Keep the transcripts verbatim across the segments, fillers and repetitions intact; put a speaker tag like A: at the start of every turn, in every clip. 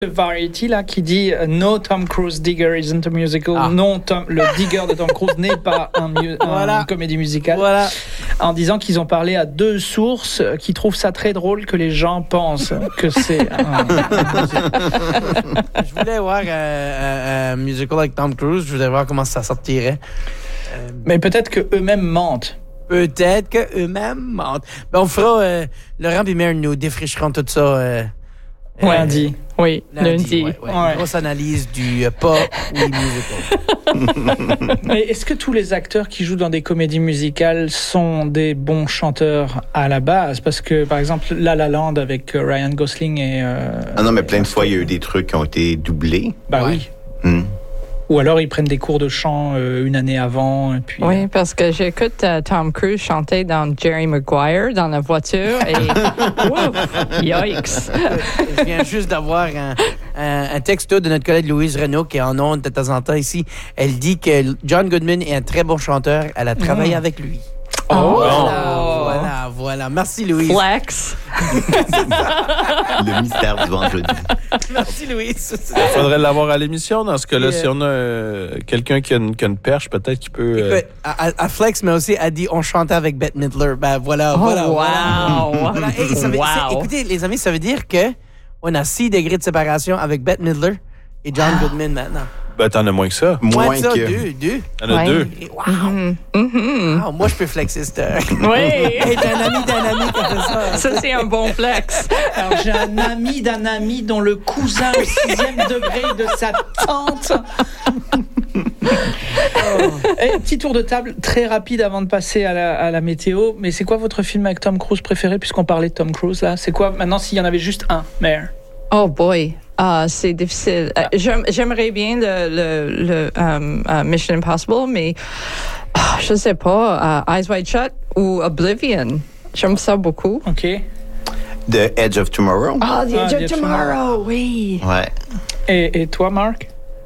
A: Variety là qui dit uh, no Tom Cruise digger isn't a musical. Ah. Non, Tom, le digger de Tom Cruise n'est pas un, mu- voilà. une comédie musicale.
B: Voilà.
A: En disant qu'ils ont parlé à deux sources qui trouvent ça très drôle que les gens pensent que c'est. Un...
B: Je voulais voir un, un, un musical avec Tom Cruise. Je voulais voir comment ça sortirait.
A: Euh... Mais peut-être que eux-mêmes mentent.
B: Peut-être que eux-mêmes mentent. Ben, on fera. Euh, Laurent et Mère nous défricheront tout ça. Euh,
A: Ouais, lundi.
C: Oui, lundi. lundi.
B: Ouais, ouais. Ouais. Une grosse analyse du euh, pop ou musical.
A: Mais est-ce que tous les acteurs qui jouent dans des comédies musicales sont des bons chanteurs à la base? Parce que, par exemple, La La Land avec Ryan Gosling et... Euh,
D: ah non, mais plein de fois, il y a eu des trucs qui ont été doublés.
A: Bah ouais. oui.
D: Mm.
A: Ou alors, ils prennent des cours de chant euh, une année avant. Et puis,
C: oui, parce que j'écoute euh, Tom Cruise chanter dans Jerry Maguire dans la voiture et... Ouf, yikes!
B: Je viens juste d'avoir un, un, un texto de notre collègue Louise Renaud qui est en ondes de temps en temps ici. Elle dit que John Goodman est un très bon chanteur. Elle a travaillé mmh. avec lui.
C: Oh!
B: Voilà, voilà, voilà. Merci, Louise.
C: Flex.
D: Le mystère du vendredi.
B: Merci, Louise.
E: Il faudrait l'avoir à l'émission. Dans ce cas-là, yeah. si on a euh, quelqu'un qui a, une, qui a une perche, peut-être qu'il peut... Euh...
B: Écoute, à, à Flex, mais aussi, a dit on chantait avec Bette Midler. Ben voilà,
C: oh,
B: voilà.
C: Wow!
B: Voilà. Voilà. Hey, ça veut,
C: wow.
B: Écoutez, les amis, ça veut dire qu'on a six degrés de séparation avec Bette Midler et John Goodman maintenant.
E: Ben, t'en as moins que ça.
B: Moins, moins
E: que
B: ça, deux, deux.
E: T'en as ouais. deux.
B: Wow. Mm-hmm. Mm-hmm. Wow. Moi, je peux flexer cette...
C: Oui.
B: Hey, t'as un ami d'un ami qui a fait ça.
C: Ça, c'est un bon flex.
A: Alors, j'ai un ami d'un ami dont le cousin au sixième degré de sa tante... Oh. Et, petit tour de table très rapide avant de passer à la, à la météo. Mais c'est quoi votre film avec Tom Cruise préféré, puisqu'on parlait de Tom Cruise là? C'est quoi maintenant s'il y en avait juste un, Mare?
C: Oh boy, uh, c'est difficile. Uh, j'aime, j'aimerais bien le, le, le um, uh, Mission Impossible, mais uh, je sais pas, uh, Eyes Wide Shut ou Oblivion. J'aime ça beaucoup.
A: Ok.
D: The Edge of Tomorrow.
C: Oh, The Edge ah, of Tomorrow, tomorrow, oui.
D: Ouais.
A: Et, et toi, Marc?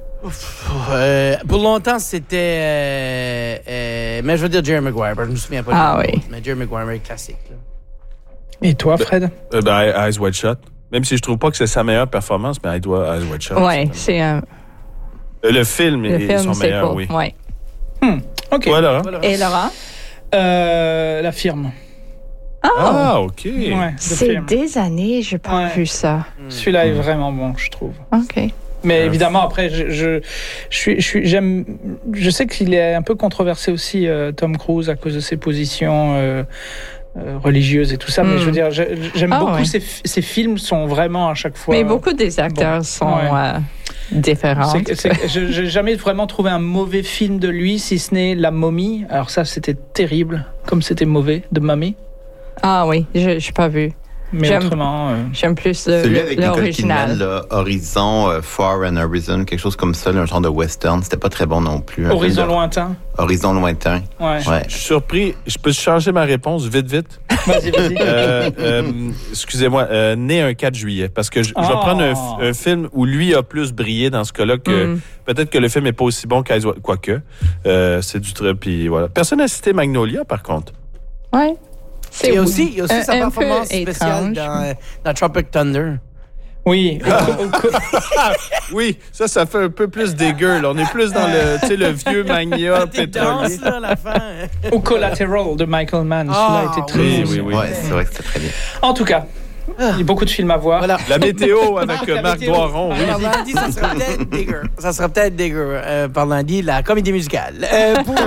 B: Euh, pour longtemps, c'était. Euh, euh, mais je veux dire Jerry Maguire. Je me souviens pas.
C: Ah oui.
B: Mais Jerry Maguire est classique. Là.
A: Et toi, Fred?
E: Euh, ben, Eyes Wide Shut. Même si je trouve pas que c'est sa meilleure performance, mais elle doit Eyes Wide Shut.
C: Oui, c'est un.
E: Euh, le film
C: le
E: est
C: film,
E: son
C: c'est
E: meilleur,
C: cool.
E: oui.
C: Ouais.
A: Hmm. Ok.
E: Voilà.
C: Et Laurent?
A: Euh, la firme.
C: Oh.
E: Ah, ok.
A: Ouais,
C: c'est
A: film.
C: Des années, j'ai pas ouais. vu ça.
A: Celui-là mmh. est vraiment bon, je trouve.
C: Ok.
A: Mais euh, évidemment, après, je, je, je, suis, je, suis, j'aime, je sais qu'il est un peu controversé aussi, euh, Tom Cruise, à cause de ses positions euh, euh, religieuses et tout ça. Mm. Mais je veux dire, j'aime ah, beaucoup ouais. ces, ces films sont vraiment à chaque fois...
C: Mais beaucoup des acteurs bon. sont ouais. euh, différents.
A: C'est, c'est, je n'ai jamais vraiment trouvé un mauvais film de lui, si ce n'est La Momie. Alors ça, c'était terrible, comme c'était mauvais, de Mummy.
C: Ah oui, je n'ai pas vu.
A: Mais
C: j'aime,
A: autrement... Euh...
C: J'aime plus le,
D: Celui avec
C: l'original.
D: Nicole Kidman, là, Horizon, uh, Far and Horizon, quelque chose comme ça, là, un genre de western. C'était pas très bon non plus.
A: Horizon
D: de...
A: lointain.
D: Horizon lointain.
A: Ouais.
D: ouais.
E: Je suis surpris. Je peux changer ma réponse vite, vite?
A: Vas-y, vas-y.
E: euh, euh, excusez-moi. Euh, né un quatre juillet. Parce que je, oh. je vais prendre un, un film où lui a plus brillé dans ce cas-là que mm. peut-être que le film n'est pas aussi bon qu'Eyes Wide... Quoique. Euh, c'est du très... Puis voilà. Personne n'a cité Magnolia, par contre.
C: Ouais.
B: C'est il y a aussi, il y a aussi un, sa un performance spéciale dans, dans Tropic Thunder.
A: Oui.
E: Oui, ça, ça fait un peu plus dégueu. Là. On est plus dans le, tu sais, le vieux Magnolia pétrolier.
B: Là, à la fin.
A: Ou Collateral de Michael Mann. Celui-là a été très
E: oui, oui, oui.
D: Ouais, c'est vrai que c'était très bien.
A: En tout cas, il y a beaucoup de films à voir.
E: Voilà. La météo avec la Marc météo. Doiron. Oui.
B: Par lundi, ça sera peut-être dégueu. Ça sera peut-être dégueu. Euh, par lundi, la comédie musicale. Euh, pour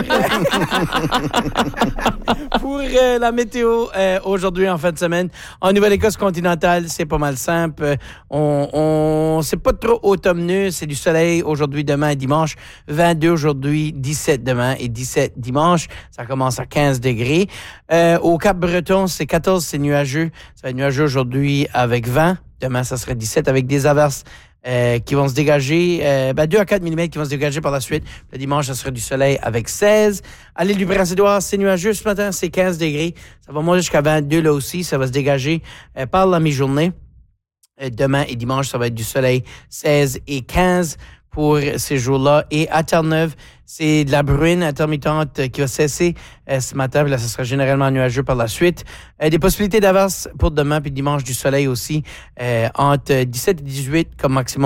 B: pour euh, la météo, euh, aujourd'hui, en fin de semaine, en Nouvelle-Écosse continentale, c'est pas mal simple. On, on c'est pas trop automneux. C'est du soleil aujourd'hui, demain et dimanche. vingt-deux aujourd'hui, dix-sept demain et dix-sept dimanche. Ça commence à quinze degrés. Euh, au Cap-Breton, c'est quatorze, c'est nuageux. Ça va être nuageux aujourd'hui avec vingt. Demain, ça serait dix-sept avec des averses euh, qui vont se dégager. Euh, ben, deux à quatre millimètres qui vont se dégager par la suite. Le dimanche, ça serait du soleil avec seize. À l'île du Prince-Édouard, c'est nuageux ce matin, c'est quinze degrés. Ça va monter jusqu'à vingt-deux là aussi. Ça va se dégager euh, par la mi-journée. Euh, demain et dimanche, ça va être du soleil seize et quinze pour ces jours-là. Et à Terre-Neuve, C'est de la bruine intermittente qui va cesser euh, ce matin. Puis là, ce sera généralement nuageux par la suite. Euh, des possibilités d'averse pour demain puis dimanche, du soleil aussi, euh, entre dix-sept et dix-huit comme maximum.